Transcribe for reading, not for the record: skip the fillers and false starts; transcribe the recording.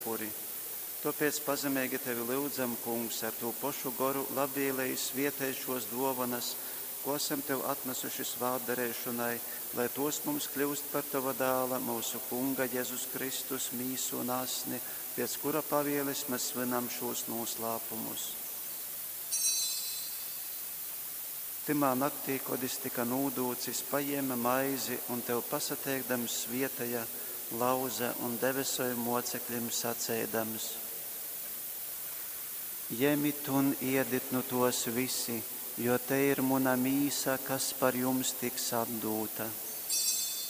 upuri. Tāpēc pazemīgi tevi lūdzam, kungs, ar to pašu goru labvēlējis vietējušos dāvanas, ko esam tev atnesuši svētdarēšanai, lai tos mums kļūst par tava dēla, mūsu kunga Jēzus Kristus mīsu un asni, pēc kura pavēles mēs svinam šos noslēpumus. Timā naktī, kad es tika nūdūcis, paņēma maizi un tev pasateikdams vietēja, lauza un debesoja mocekļiem sacēdams: Ņemit un ēdiet no tos visi, jo te ir mana mīsa, kas par jums tiks atdota.